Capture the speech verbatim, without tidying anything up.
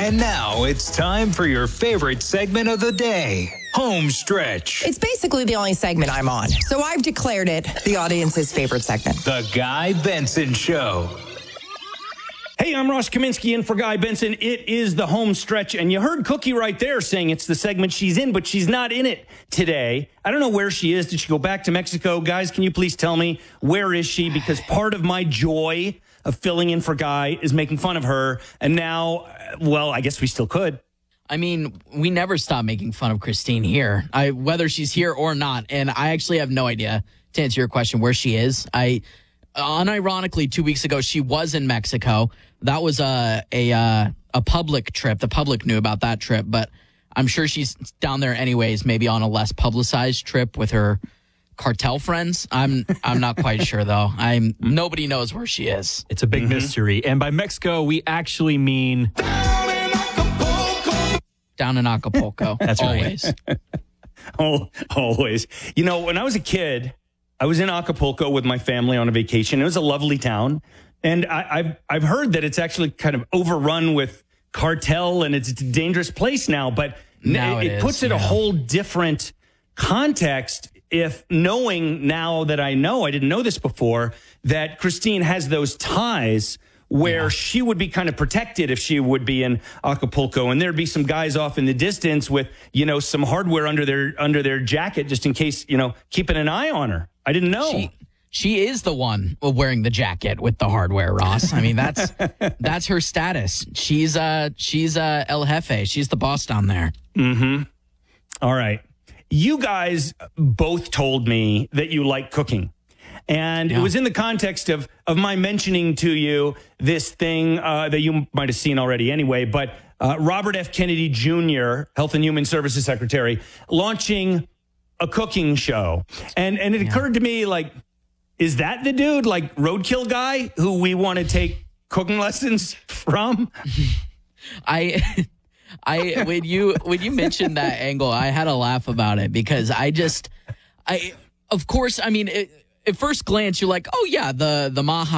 And now it's time for your favorite segment of the day, Home Stretch. It's basically the only segment I'm on, so I've declared it the audience's favorite segment. The Guy Benson Show. Hey, I'm Ross Kaminsky in for Guy Benson. It is the Home Stretch, and you heard Cookie right there saying it's the segment she's in, but she's not in it today. I don't know where she is. Did she go back to Mexico? Guys, can you please tell me, where is she? Because part of my joy of filling in for Guy is making fun of her, and now, well, I guess we still could. I mean, we never stop making fun of Christine here, I, whether she's here or not, and I actually have no idea, to answer your question, where she is. I... Unironically, two weeks ago, she was in Mexico. That was a a uh, a public trip. The public knew about that trip, but I'm sure she's down there anyways, maybe on a less publicized trip with her cartel friends. I'm I'm not quite sure though. I'm nobody knows where she is. It's a big mm-hmm. mystery. And by Mexico, we actually mean down in Acapulco. Down in Acapulco. That's always. Right. oh, always. You know, when I was a kid, I was in Acapulco with my family on a vacation. It was a lovely town. And I, I've I've heard that it's actually kind of overrun with cartel and it's a dangerous place now. But now it, it, it puts is, it yeah. a whole different context if knowing now that I know, I didn't know this before, that Christine has those ties where yeah. she would be kind of protected if she would be in Acapulco, and there'd be some guys off in the distance with, you know, some hardware under their under their jacket just in case, you know, keeping an eye on her. I didn't know. She, she is the one wearing the jacket with the hardware, Ross. I mean, that's that's her status. She's uh she's uh El Jefe. She's the boss down there. Mm-hmm. All right. You guys both told me that you like cooking. And yeah. it was in the context of of my mentioning to you this thing uh, that you might have seen already anyway, but uh, Robert F. Kennedy Junior, Health and Human Services Secretary, launching a cooking show. And and it yeah. occurred to me, like, is that the dude, like Roadkill guy, who we want to take cooking lessons from? I... I when you when you mentioned that angle, I had a laugh about it because I just I of course I mean it, at first glance you're like, oh yeah, the the Maha